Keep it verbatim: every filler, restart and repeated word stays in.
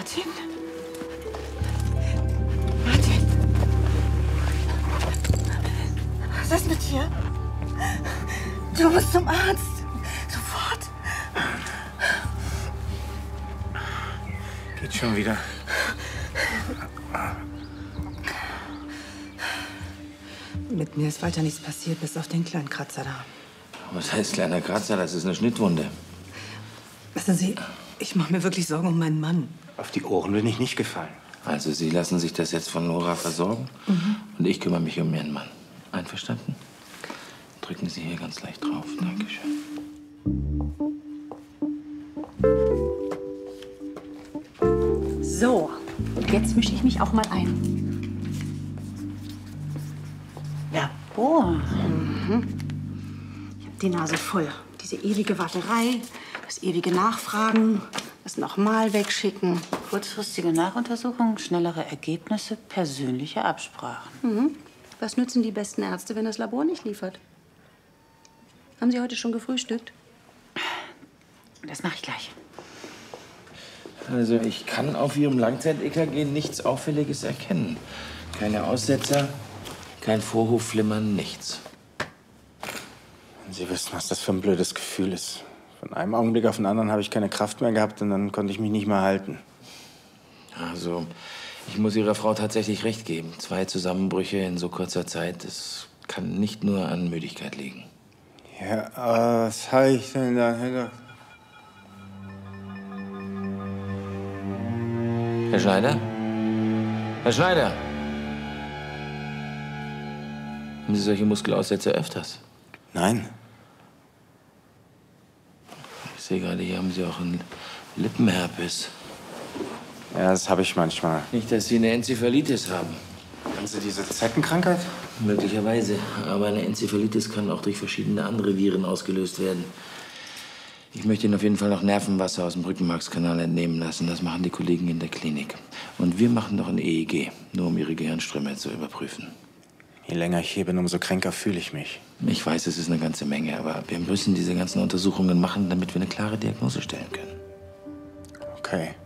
Martin. Martin. Was ist mit dir? Du musst zum Arzt. Sofort. Geht schon wieder. Mit mir ist weiter nichts passiert, bis auf den kleinen Kratzer da. Was heißt kleiner Kratzer? Das ist eine Schnittwunde. Wissen Sie, ich mache mir wirklich Sorgen um meinen Mann. Auf die Ohren bin ich nicht gefallen. Also Sie lassen sich das jetzt von Nora versorgen mhm. und ich kümmere mich um Ihren Mann. Einverstanden? Drücken Sie hier ganz leicht drauf. Mhm. Dankeschön. So, und jetzt mische ich mich auch mal ein. Labor. Mhm. Ich habe die Nase voll. Diese ewige Warterei, das ewige Nachfragen, das nochmal wegschicken. Kurzfristige Nachuntersuchungen, schnellere Ergebnisse, persönliche Absprachen. Mhm. Was nützen die besten Ärzte, wenn das Labor nicht liefert? Haben Sie heute schon gefrühstückt? Das mache ich gleich. Also ich kann auf Ihrem Langzeit-E K G nichts Auffälliges erkennen. Keine Aussetzer, kein Vorhofflimmern, nichts. Sie wissen, was das für ein blödes Gefühl ist. Von einem Augenblick auf den anderen habe ich keine Kraft mehr gehabt und dann konnte ich mich nicht mehr halten. Also, ich muss Ihrer Frau tatsächlich recht geben. Zwei Zusammenbrüche in so kurzer Zeit, das kann nicht nur an Müdigkeit liegen. Ja, aber was habe ich denn da gedacht? Herr Schneider? Herr Schneider! Haben Sie solche Muskelaussetzer öfters? Nein. Ich sehe gerade, hier haben Sie auch einen Lippenherpes. Ja, das habe ich manchmal. Nicht, dass Sie eine Enzephalitis haben. Haben Sie diese Zeckenkrankheit? Möglicherweise. Aber eine Enzephalitis kann auch durch verschiedene andere Viren ausgelöst werden. Ich möchte Ihnen auf jeden Fall noch Nervenwasser aus dem Rückenmarkskanal entnehmen lassen. Das machen die Kollegen in der Klinik. Und wir machen noch ein E E G, nur um Ihre Gehirnströme zu überprüfen. Je länger ich hier bin, umso kränker fühle ich mich. Ich weiß, es ist eine ganze Menge, aber wir müssen diese ganzen Untersuchungen machen, damit wir eine klare Diagnose stellen können. Okay.